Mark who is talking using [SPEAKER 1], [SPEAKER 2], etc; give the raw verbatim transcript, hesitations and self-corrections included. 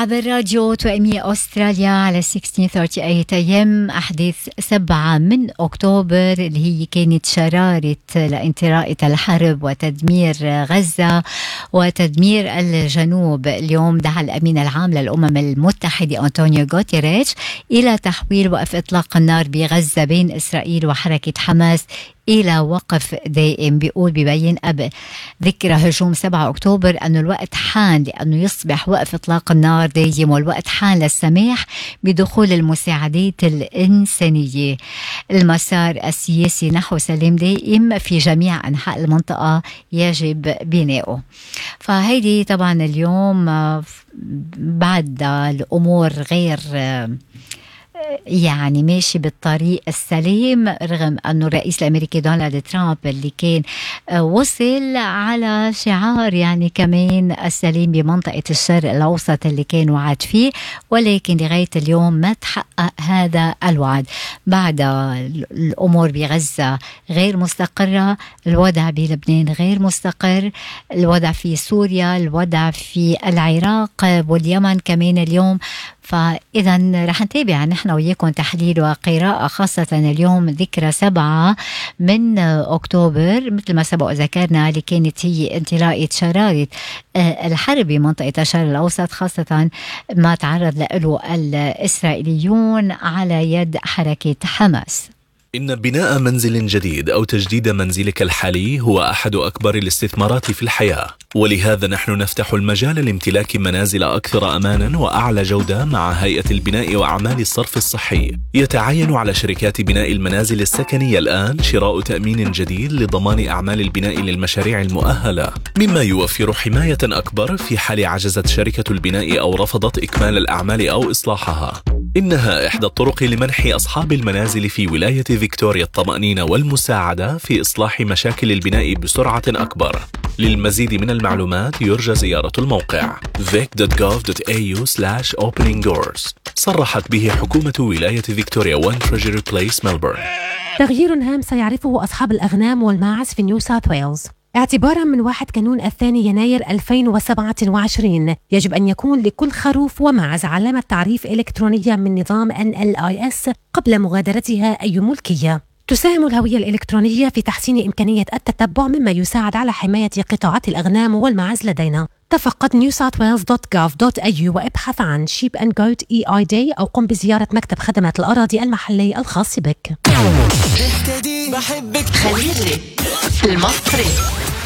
[SPEAKER 1] عبر راديو توأمية أستراليا على ستة عشر ثلاثة وثلاثين أيام أحداث سبعة من أكتوبر اللي هي كانت شرارة لانطلاقة الحرب وتدمير غزة وتدمير الجنوب. اليوم دعا الأمين العام للأمم المتحدة أنطونيو غوتيريش إلى تحويل وقف إطلاق النار بغزة بين إسرائيل وحركة حماس إلى وقف دائم. بيقول ببين قبل ذكرى هجوم سبعة أكتوبر أنه الوقت حان لأنه يصبح وقف إطلاق النار دائم، والوقت حان للسماح بدخول المساعدات الإنسانية. المسار السياسي نحو سلام دائم في جميع أنحاء المنطقة يجب بناؤه. فهيدي طبعا اليوم بعد الأمور غير يعني ماشي بالطريق السليم، رغم أنه الرئيس الأمريكي دونالد ترامب اللي كان وصل على شعار يعني كمان السليم بمنطقة الشرق الأوسط اللي كان وعد فيه، ولكن لغاية اليوم ما تحقق هذا الوعد. بعد الأمور بغزة غير مستقرة، الوضع بلبنان غير مستقر، الوضع في سوريا، الوضع في العراق واليمن كمان اليوم. فإذا رح نتابع نحن وياكم تحليل وقراءة، خاصة اليوم ذكرى سبعة من أكتوبر مثل ما سبق ذكرنا، اللي كانت هي انطلاقة شرارة الحرب بمنطقة الشرق الأوسط، خاصة ما تعرض له الإسرائيليون على يد حركة حماس.
[SPEAKER 2] إن بناء منزل جديد أو تجديد منزلك الحالي هو أحد أكبر الاستثمارات في الحياة، ولهذا نحن نفتح المجال لامتلاك منازل أكثر أمانا وأعلى جودة مع هيئة البناء وأعمال الصرف الصحي. يتعين على شركات بناء المنازل السكنية الآن شراء تأمين جديد لضمان أعمال البناء للمشاريع المؤهلة، مما يوفر حماية أكبر في حال عجزت شركة البناء أو رفضت إكمال الأعمال أو إصلاحها. إنها إحدى الطرق لمنح أصحاب المنازل في ولاية فيكتوريا الطمأنينة والمساعدة في إصلاح مشاكل البناء بسرعة أكبر. للمزيد من المعلومات يرجى زيارة الموقع vic dot gov dot a u slash opening doors. صرحت به حكومة ولاية فيكتوريا وان تريجري بليس ملبورن.
[SPEAKER 3] تغيير هام سيعرفه أصحاب الأغنام والماعز في نيو ساوث ويلز. اعتباراً من واحد كانون الثاني يناير ألفين وسبعة وعشرين يجب أن يكون لكل خروف وماعز علامة تعريف إلكترونية من نظام إن إل آي إس قبل مغادرتها أي ملكية. تساهم الهوية الإلكترونية في تحسين إمكانية التتبع، مما يساعد على حماية قطاعات الأغنام والماعز لدينا. تفقد نيو ساوث ويلز دوت جوف دوت إيه يو وابحث عن شيب أند جوت إي آي داي أو قم بزيارة مكتب خدمات الأراضي المحلي الخاص بك.
[SPEAKER 4] بحبك خليلي المصري.